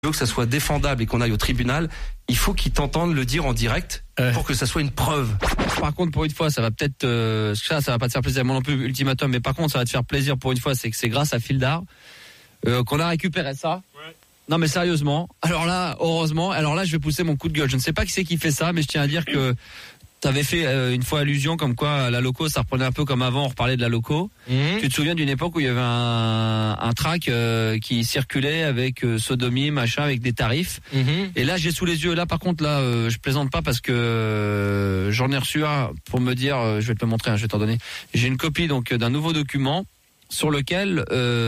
que ça soit défendable et qu'on aille au tribunal, il faut qu'ils t'entendent le dire en direct pour que ça soit une preuve. Par contre, pour une fois, ça va peut-être ça va pas te faire plaisir moi non plus, ultimatum, mais par contre, ça va te faire plaisir pour une fois, c'est que c'est grâce à Fildar qu'on a récupéré ça. Ouais. Non mais sérieusement, alors là, heureusement, je vais pousser mon coup de gueule. Je ne sais pas qui c'est qui fait ça, mais je tiens à dire que t'avais fait une fois allusion comme quoi la loco, ça reprenait un peu comme avant, on reparlait de la loco. Tu te souviens d'une époque où il y avait un track qui circulait avec sodomie, machin, avec des tarifs. Et là, j'ai sous les yeux, là par contre, là, je plaisante pas parce que j'en ai reçu un pour me dire, je vais te le montrer, je vais t'en donner. J'ai une copie donc d'un nouveau document sur lequel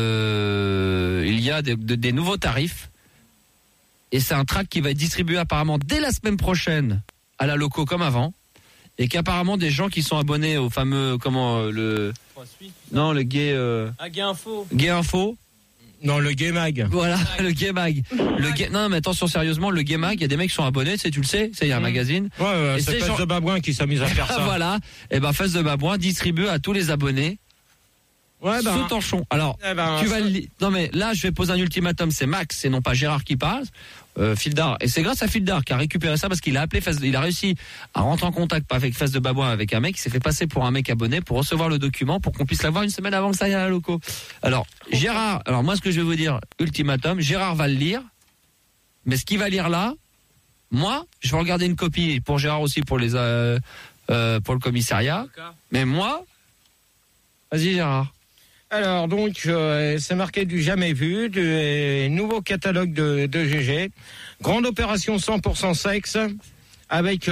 il y a des nouveaux tarifs. Et c'est un track qui va être distribué apparemment dès la semaine prochaine à la loco comme avant. Et qu'apparemment des gens qui sont abonnés au fameux le Gay Gay Info. Gay Info. Non, le Gay Mag. Voilà, le Gay Mag. Non, mais attention sérieusement, le Gay Mag, il y a des mecs qui sont abonnés, tu le sais, il y a un magazine. Ouais, c'est Fesse de Babouin qui s'amuse à faire ça. Voilà. Et Fesse de Babouin distribue à tous les abonnés. Ouais, ce torchon. Alors, tu vas non mais là, je vais poser un ultimatum, c'est Max et non pas Gérard qui parle. Fildar, et c'est grâce à Fildar qui a récupéré ça parce qu'il a appelé il a réussi à rentrer en contact avec Fesse de Babouin avec un mec qui s'est fait passer pour un mec abonné pour recevoir le document pour qu'on puisse l'avoir une semaine avant que ça aille à la loco. Alors Gérard, moi ce que je vais vous dire, ultimatum, Gérard va le lire, mais ce qu'il va lire là, moi je vais regarder une copie pour Gérard aussi pour les pour le commissariat, mais moi, vas-y Gérard. Alors donc c'est marqué du jamais vu, du nouveau catalogue de GG, grande opération 100% sexe avec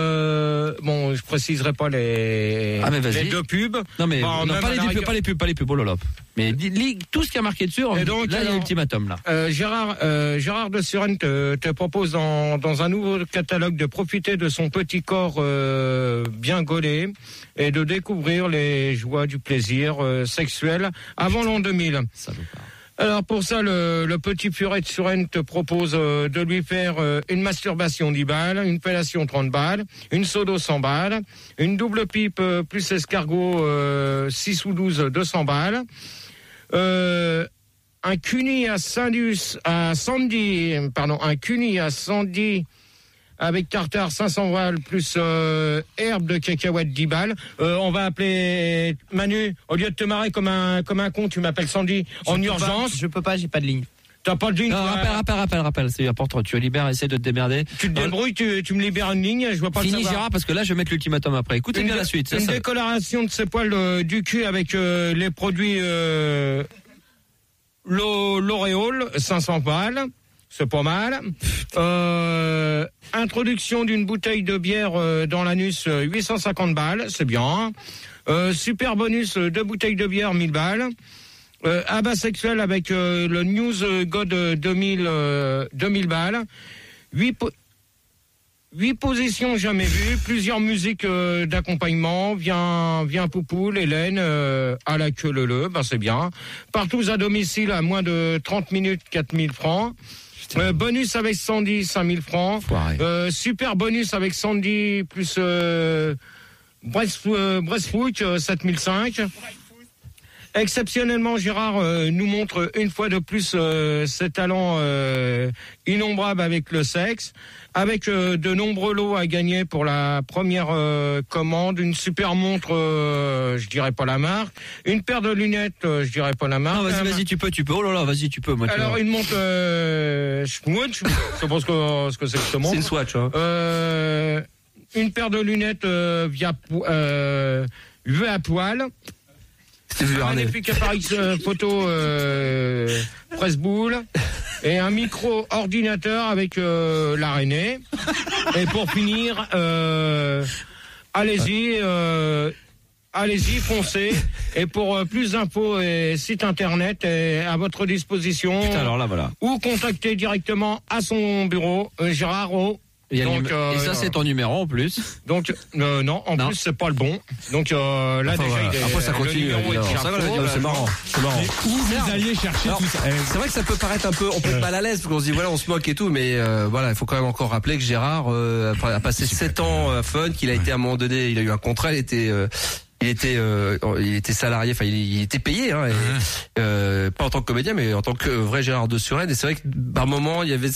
je préciserai pas les deux pubs. Non mais pas les pubs, oh là là. Mais lis tout ce qui a marqué dessus. Et donc, là il y a l'ultimatum là. Gérard de Suresnes te propose dans un nouveau catalogue de profiter de son petit corps bien gaulé et de découvrir les joies du plaisir sexuel avant l'an 2000. Alors pour ça, le petit furet de Suresnes te propose de lui faire une masturbation 10 balles, une fellation 30 balles, une sodo 100 balles, une double pipe plus escargot 6 ou 12 200 balles, un cuni à Sandy avec tartare 500 balles plus herbe de cacahuète 10 balles. On va appeler Manu. Au lieu de te marrer comme un con, tu m'appelles Sandy en urgence. Je peux pas, j'ai pas de ligne. T'as pas de ligne? Non, rappelle, c'est important. Tu es libère, essaie de te démerder. Tu te débrouilles, tu me libères une ligne, je vois pas. Fini Gérard, parce que là je vais mettre l'ultimatum après. Écoutez bien la suite. Une décoloration de ses poils du cul avec les produits L'Oréal 500 balles. C'est pas mal. Introduction d'une bouteille de bière dans l'anus, 850 balles, c'est bien. Super bonus, 2 bouteilles de bière, 1000 balles. Abat sexuel avec le News God 2000 balles. 8 positions jamais vues, plusieurs musiques d'accompagnement, vient Poupoule, Hélène, à la queue leu, c'est bien. Partout à domicile à moins de 30 minutes, 4000 francs. Bonus avec Sandy, 5000 francs. Super bonus avec Sandy plus Breastfoot, 7005. Exceptionnellement, Gérard nous montre une fois de plus ses talents innombrables avec le sexe, avec de nombreux lots à gagner pour la première commande, une super montre, je dirais pas la marque, une paire de lunettes, je dirais pas la marque. Non, vas-y, tu peux. Oh là là, vas-y, tu peux. Moi, alors une montre Swatch, je pense ce que c'est que ce montre. C'est une Swatch. Hein. Une paire de lunettes vue à poil. Un magnifique appareil photo presse-boule et un micro-ordinateur avec l'araignée. Et pour finir, allez-y, foncez. Et pour plus d'infos et site internet est à votre disposition. Putain, alors là, voilà. Ou contacter directement à son bureau, Gérard O. Et ça c'est ton numéro en plus. Donc non, plus c'est pas le bon. Donc là déjà après ça continue. C'est marrant. Où vous alliez chercher tout ça? C'est vrai que ça peut paraître un peu, on peut être mal à l'aise parce qu'on se dit voilà on se moque et tout, mais il faut quand même encore rappeler que Gérard a passé 7 ans à Fun, qu'il a été à un moment donné, il a eu un contrat, il était salarié, enfin il était payé, pas en tant que comédien, mais en tant que vrai Gérard de Suresnes. Et c'est vrai que par moment il y avait